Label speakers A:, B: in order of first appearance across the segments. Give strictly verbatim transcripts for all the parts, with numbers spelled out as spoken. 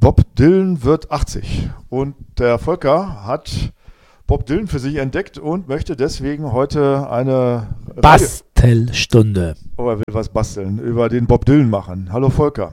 A: Bob Dylan wird achtzig und der Volker hat Bob Dylan für sich entdeckt und möchte deswegen heute eine
B: Bastelstunde.
A: Oh, er will was basteln, über den Bob Dylan machen. Hallo Volker.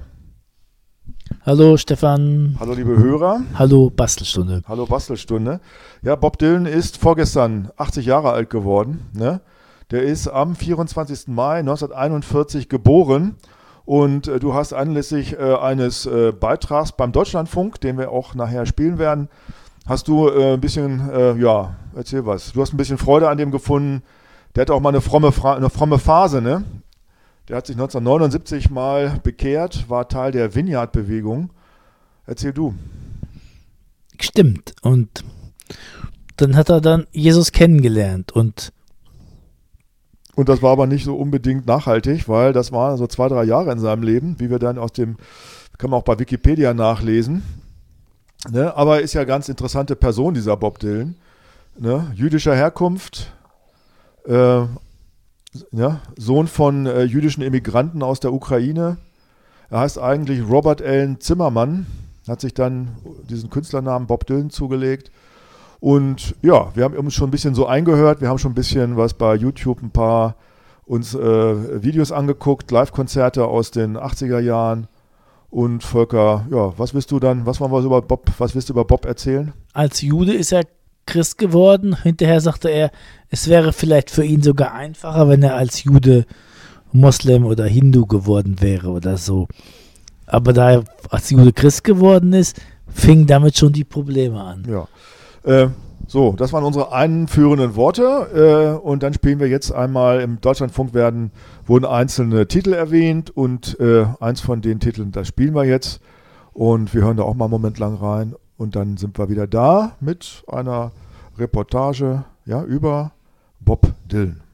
B: Hallo Stefan.
A: Hallo liebe Hörer.
B: Hallo Bastelstunde.
A: Hallo Bastelstunde. Ja, Bob Dylan ist vorgestern achtzig Jahre alt geworden. Ne? Der ist am vierundzwanzigsten Mai neunzehnhunderteinundvierzig geboren. Und äh, du hast anlässlich äh, eines äh, Beitrags beim Deutschlandfunk, den wir auch nachher spielen werden, hast du äh, ein bisschen, äh, ja, erzähl was. Du hast ein bisschen Freude an dem gefunden. Der hat auch mal eine fromme, Fra- eine fromme Phase, ne? Der hat sich neunzehnhundertneunundsiebzig mal bekehrt, war Teil der Vineyard-Bewegung. Erzähl du.
B: Stimmt. Und dann hat er dann Jesus kennengelernt und
A: Und das war aber nicht so unbedingt nachhaltig, weil das waren so zwei, drei Jahre in seinem Leben, wie wir dann aus dem, kann man auch bei Wikipedia nachlesen. Ne? Aber ist ja eine ganz interessante Person, dieser Bob Dylan. Ne? Jüdischer Herkunft, äh, ja, Sohn von äh, jüdischen Immigranten aus der Ukraine. Er heißt eigentlich Robert Allen Zimmermann, hat sich dann diesen Künstlernamen Bob Dylan zugelegt. Und ja, wir haben uns schon ein bisschen so eingehört, wir haben schon ein bisschen was bei YouTube, ein paar uns äh, Videos angeguckt, Live-Konzerte aus den achtziger Jahren. Und Volker, ja, was willst du dann, was wollen wir über Bob, was willst du über Bob erzählen?
B: Als Jude ist er Christ geworden. Hinterher sagte er, es wäre vielleicht für ihn sogar einfacher, wenn er als Jude Moslem oder Hindu geworden wäre oder so. Aber da er als Jude Christ geworden ist, fingen damit schon die Probleme an.
A: Ja. Äh, so, das waren unsere einführenden Worte äh, und dann spielen wir jetzt einmal, im Deutschlandfunk werden, wurden einzelne Titel erwähnt und äh, eins von den Titeln, das spielen wir jetzt und wir hören da auch mal einen Moment lang rein und dann sind wir wieder da mit einer Reportage ja, über Bob Dylan.